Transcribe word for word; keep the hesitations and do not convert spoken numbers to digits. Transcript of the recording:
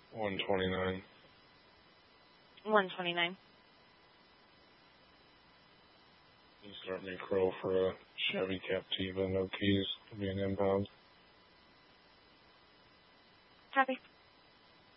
one twenty-nine. one twenty-nine. You start me crow for a Chevy Captiva, no keys, to be an impound. Copy.